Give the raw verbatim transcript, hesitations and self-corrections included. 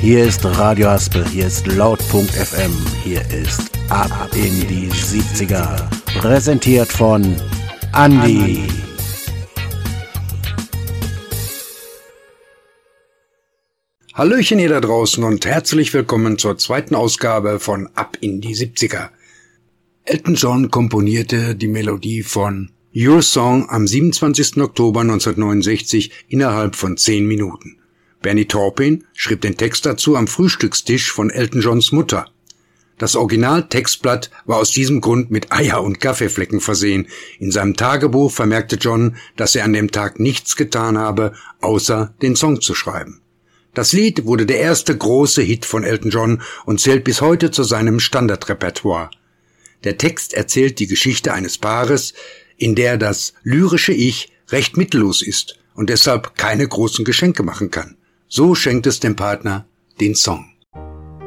Hier ist Radio Haspel, hier ist Laut.F M, hier ist Ab in die siebziger. Präsentiert von Andi. Hallöchen ihr da draußen und herzlich willkommen zur zweiten Ausgabe von Ab in die siebziger. Elton John komponierte die Melodie von Your Song am siebenundzwanzigsten Oktober neunzehnhundertneunundsechzig innerhalb von zehn Minuten. Bernie Taupin schrieb den Text dazu am Frühstückstisch von Elton Johns Mutter. Das Originaltextblatt war aus diesem Grund mit Eier- und Kaffeeflecken versehen. In seinem Tagebuch vermerkte John, dass er an dem Tag nichts getan habe, außer den Song zu schreiben. Das Lied wurde der erste große Hit von Elton John und zählt bis heute zu seinem Standardrepertoire. Der Text erzählt die Geschichte eines Paares, in der das lyrische Ich recht mittellos ist und deshalb keine großen Geschenke machen kann. So schenkt es dem Partner den Song.